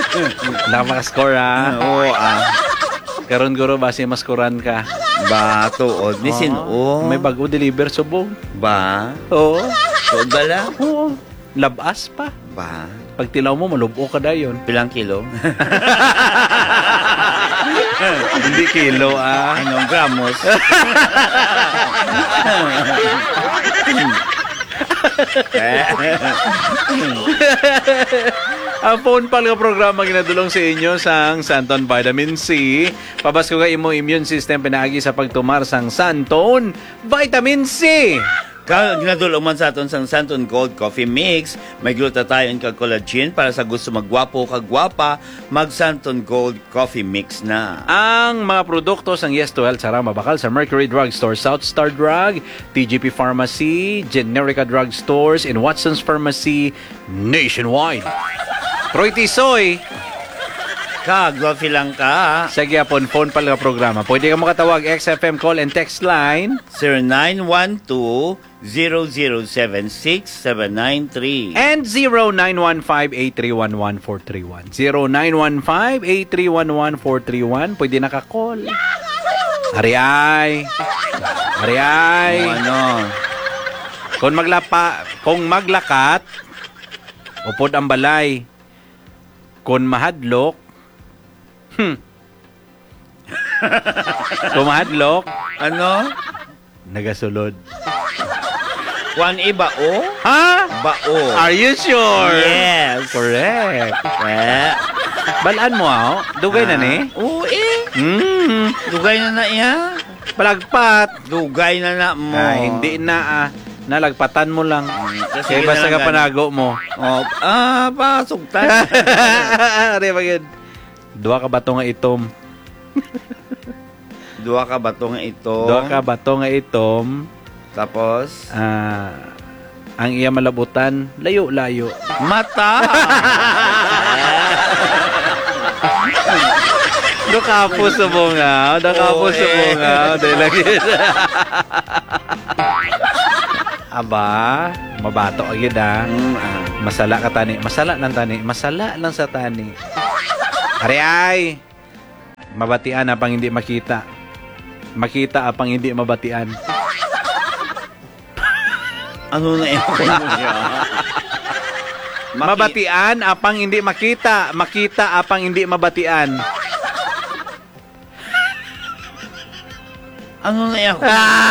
Nakaka-score ha. Oo, Karon guro base maskuran ka. Ba, tuod. Ni sino? May bago deliver subong. Ba? Oo. Tuod ba lang? Oo. Labas pa. Ba? Pag tilaw mo, malubo ka dayon. Pilang kilo? Hindi kilo, Anong gramos? Ang phone pal nga programa ginadulong sa inyo sang Santon Vitamin C. Pabasko ka imo immune system pinaagi sa pagtumar sang Santon Vitamin C. Ginadulong man sa aton sang Santon Gold Coffee Mix. May glutathione kag collagen para sa gusto magwapo kag gwapa, mag Santon Gold Coffee Mix na. Ang mga produkto sang Yes to Health sarang mabakal sa Mercury Drug Store, South Star Drug, TGP Pharmacy, Generica Drug Stores, and Watson's Pharmacy nationwide. Troy Tisoy, Coffee lang ka. sa gyapon phone pal nga programa. Pwede ka makatawag XFM call and text line 0912-0076-793 and 0915-831-1431. 0915-831-1431. Pwede naka-call. Ariay. Ano? Kung maglakat, upod ang balay. Kung mahadlok, kung mahadlok, Ano? nagasulod. Kuan bao? Ha? Bao. Are you sure? Yes. Correct. Balaan mo dugay na ni? Oo Dugay na na iya. Palagpat. Dugay na na mo. Hindi na nalagpatan mo lang. Kasi Kaya basta ka panago mo. Pasugtan. Ari bagid. Duha ka bato nga itom. Duha ka bato nga ito. Duha ka bato nga itom. Tapos Ang iya malabutan, layo-layo. mata. Dokapos mo nga. Dokapos mo nga. Dahil lagi. Aba, mabato agad Masala ka tani. Masala lang tani. Masala lang sa tani. Ari mabatian apang hindi makita. Makita apang hindi mabatian. Ano na yun? Mabatian apang hindi makita. Makita apang hindi mabatian. Ano na yan?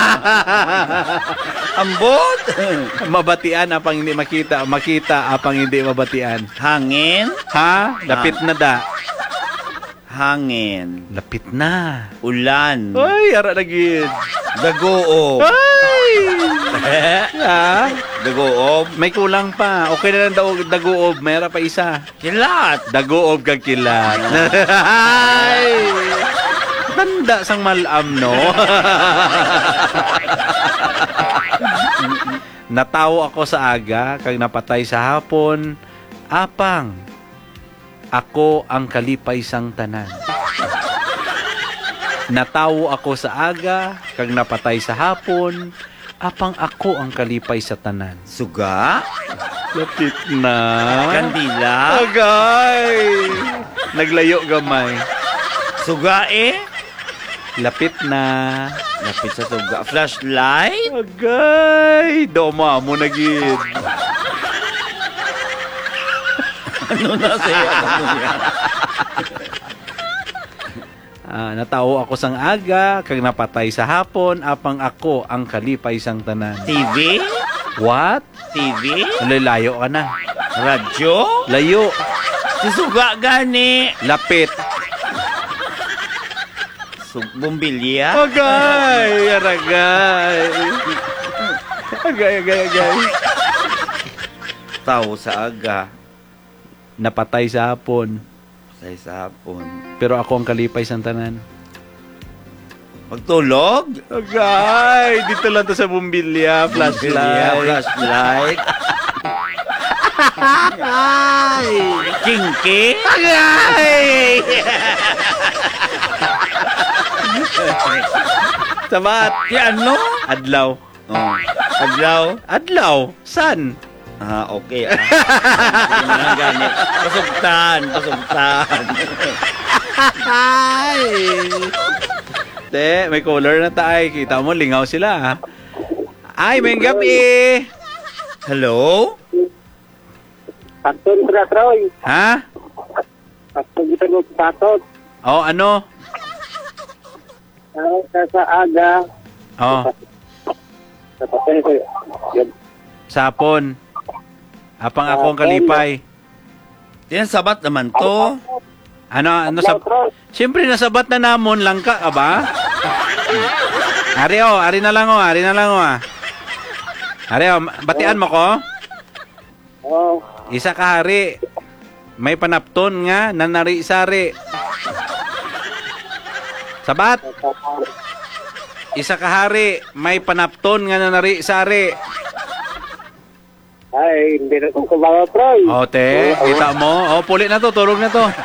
Ambot? Mabatian apang hindi makita. Makita apang hindi mabatian. Hangin? Ha? Lapit na da. Hangin. Lapit na. Ulan. Ay, ara na gid. Dagoob. Ay! Ha? Dagoob. May kulang pa. Okay na lang daguob. Mayroon pa isa. Kilat. Daguob kag kilat. Ay! Tanda sang malam, no? Natawo ako sa aga, kag napatay sa hapon. Apang, ako ang kalipay sang tanan. Natawo ako sa aga, kag napatay sa hapon. Apang ako ang kalipay sa tanan. Suga. Lapit na. Kandila. Agay! Naglayo gamay. Suga Lapit na. Lapit sa suga. Flashlight. Agay! Doma mo na gid. Ano na siya? Natawo ako sang aga, kag napatay sa hapon, apang ako ang kalipay sang tanan. TV? What? TV? Layo ka na. Radyo? Layo. Si suga gani. Lapit. Bumbilya? Agay! Aragay! Agay. Tao sa aga. Napatay sa hapon. Sa hapon. Pero ako ang kalipay sang tanan. Magtulog? Agay! Dito lang to sa bumbilya. Flashlight. Flashlight. Ay! Kinky? Agay! Sabat. Si ano? Adlaw. Oh. Adlaw? Adlaw? San? Okay. Hindi na lang gani. Pasugtan. Ay! Te, may color na tayo. Kita mo, lingaw sila, ha? Ay, may gabi! Hello? Pastor Brad Roy. Ha? Pastor kita mo sa Tatot. Oh, ano? Sa aga. Oh, Sa patay ko. Yun. sapon. Apang akong kalipay. Yan, sabat naman to. Ano sa... Siyempre, nasabat na namon, langka ka ba? Ari na lang o. Ari, batian mo ko? Oh. Isa ka hari. May panapton nga, nanari-sari. Sabat? Isa ka hari. May panapton nga, nanari-sari. Ay, hindi na kong kumawa, Troy. O, te, kita mo. O, puli na to, tulog na to.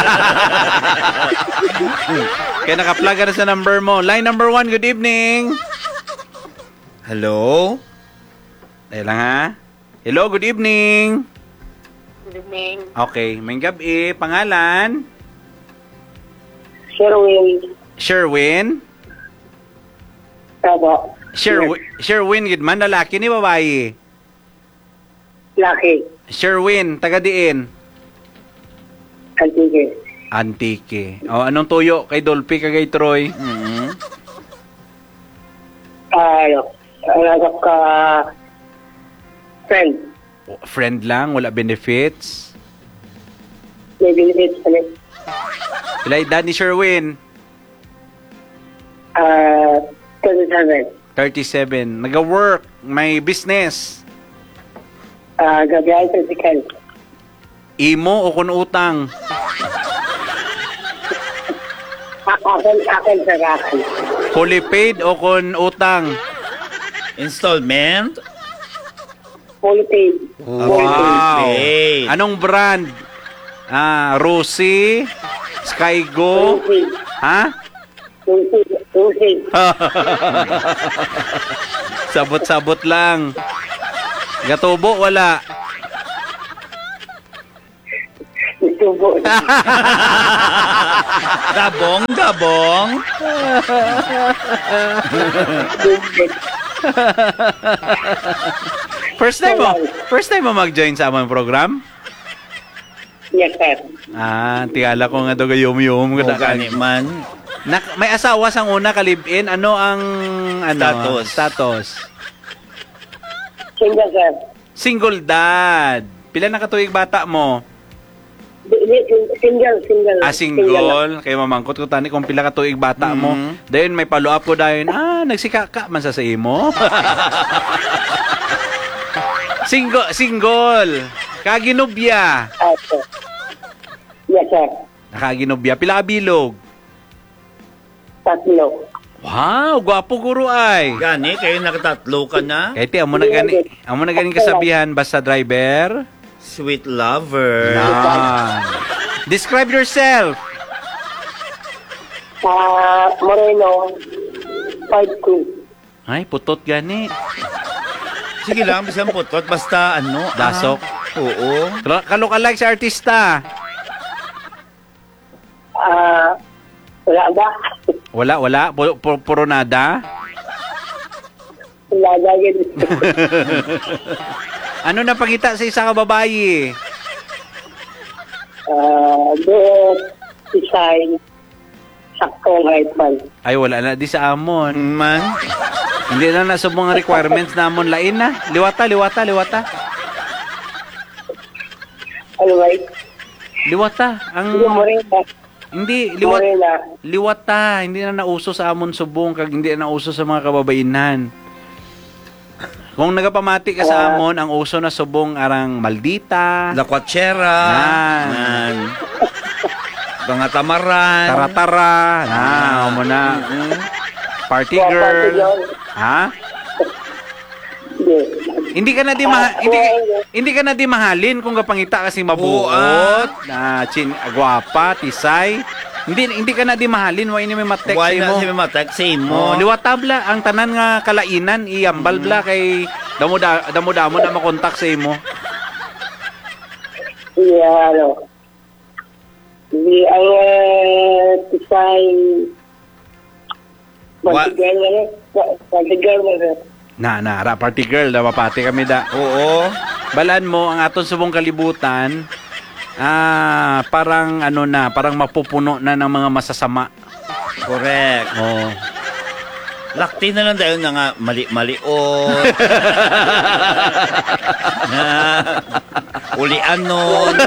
Kaya naka-plug ka na sa number mo. Line number 1, good evening. Hello? Dahil lang ha. Hello, good evening. Good evening. Okay, may gabi. Pangalan? Sherwin. Sherwin? Tabo. Sherwin, good man. Lalaki ni babae? Laki. Sherwin, taga-diin? Antique. Antique. O, anong tuyo kay Dolphy kagay Troy? Mm-hmm. Nagap ka friend. Friend lang, wala benefits. May benefits ulit. Ilang edad ni Sherwin? 27. 37. Nag-work, may business. Gabi ay physical. Imo o kun utang? Akin sa akin. Fully paid o kun utang? Installment? Fully paid. Wow. paid. Anong brand? Rosie? Skygo? Fully paid. Ha? Fully paid. Sabot-sabot lang. Gatubo, wala. Isubo. Gabong. First time mo mag-join sa aming program? Yes, sir. Tiyala ko nga to gayom-yom. Gani man. May asawa sang una kalibin. Ano ang status? Single, sir. Single dad. Pila na katuig bata mo? Single. Single. Kaya mamangkot ko tani kung pila katuig bata mo. Then may follow up ko dahil, nagsika man sa imo. Single. Kaginubya. Okay. Yes, sir. Nakaginubya. Pila ka bilog? 3. Wow, gwapo guro ay. Gani, kayo nakatatlo ka na? Kaya amo na ganing kasabihan, basta driver. Sweet lover. Yan. Describe yourself. Moreno. 5'2". Ay, putot gani. Sige lang, bisang putot. Basta Dasok. Oo. Kalo-kalike sa artista. Wala ba? Wala. Puro nada. Wala ba yun? Ano na pangita sa isa ka babae? Doon, design, saktong height man. Ay, wala na di sa amon. Man. Hindi na nasa mga requirements na amon lain na. Liwata. Ano ba? Liwata. Hindi mo rin ba? Hindi, Morena. liwata. Hindi na nauso sa amon subong kag hindi na nauso sa mga kababainan. Kung nagapamati ka sa amon, ang uso na subong arang maldita, La Quachera. Yan. Mga tamaran. tara-tara, amo na. Party girl. Ha? Hindi ka na hindi ka na di mahalin kung kapangita kasi mabuot, gwapa, tisay. Hindi ka na di mahalin, wa ini may matek Why mo. na si Matek sa Oh, imo? liwatabla ang tanan nga kalainan iambal bla kay Damo na makontak sa imo. Yeah, ano. Di ang design What? Partigal mo rin. Na, party girl, mapati kami da. Oo. Balaan mo, ang aton subong kalibutan, parang parang mapupuno na ng mga masasama. Correct. Oh. Lakti na lang dahil na nga mali-maliot. Ulian nun.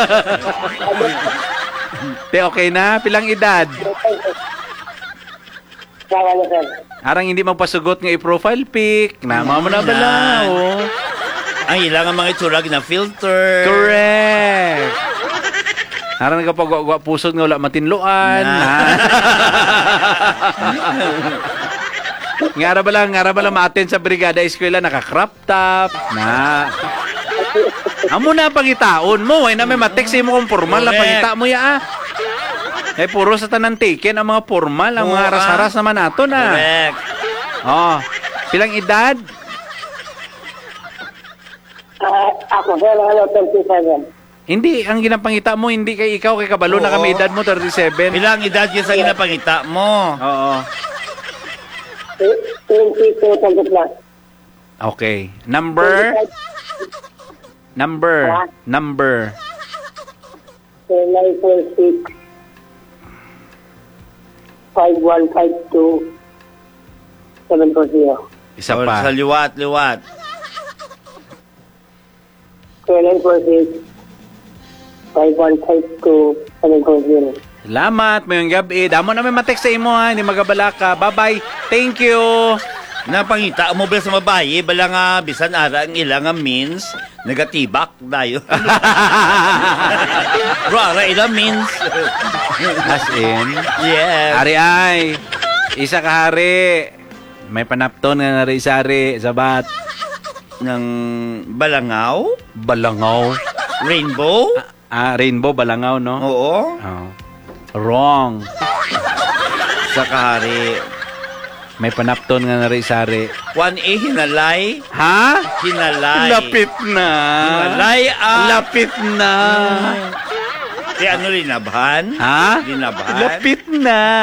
Te, okay na? Pilang edad? Kaya na, sir. Arang hindi magpasugot nga i-profile pic. Nama mo na bala, oh. Ang ilang mga itsurag na filter. Correct. Arang nagapagwa pusod nga wala matinluan. Ngara ba lang ma-attend sa brigada eskwela naka-crop top na. Amo na pangitaon mo, ay na may matext mo kung formal na Correct. pangita mo ya. Eh puro sa tanan taken ang mga formal, ang mga haras-haras naman nato na. Correct. Oh, pilang edad? Ako, sir, 37. Hindi, ang ginapangita mo hindi kay ikaw kay kabalo na Oo. kami edad mo 37. Ilang edad yun sa ginapangita mo? Oo. 22, 20 plus. Okay. Number 946 5152 740. isa Or pa. sa liwat. 946 5152 740. Salamat, mayong gabi. Damo na may matext sa imo ha, hindi magabala ka. Bye-bye. Thank you. Napangita mo ba sa mabayi, bala nga bisan ara ang ilang nga means, negatibak dayo. Bro, ara ilang means. As in, Yes. ari ay, isa ka hari. May panapton nga nari isa hari, sabat. Ng balangaw, Balangaw. rainbow. Rainbow, balangaw, no? Oo. Oh. Wrong. Sa kahari. May panapton nga nari isa hari. 1A, hinalay. Ha? Hinalay. Lapit na. Hinalay ang... Lapit na. Ano, linabhan? Ha? Linabhan? Lapit na.